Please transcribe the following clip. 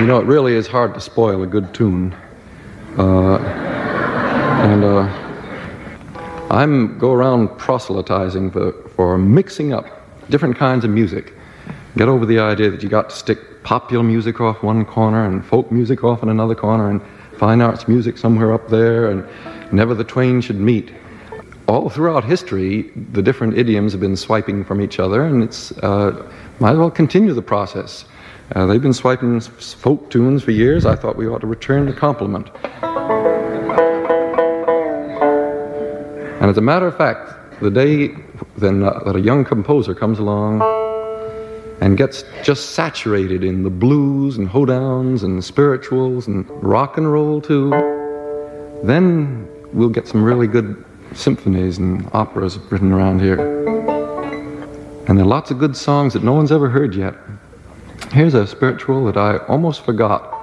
You know, it really is hard to spoil a good tune. I go around proselytizing for mixing up different kinds of music. Get over the idea that you got to stick popular music off one corner and folk music off in another corner and fine arts music somewhere up there, and never the twain should meet. All throughout history, the different idioms have been swiping from each other, and it's might as well continue the process. They've been swiping folk tunes for years. I thought we ought to return the compliment. And as a matter of fact, the day that a young composer comes along and gets just saturated in the blues and hoedowns and spirituals and rock and roll too, then we'll get some really good symphonies and operas written around here. And there are lots of good songs that no one's ever heard yet. Here's a spiritual that I almost forgot.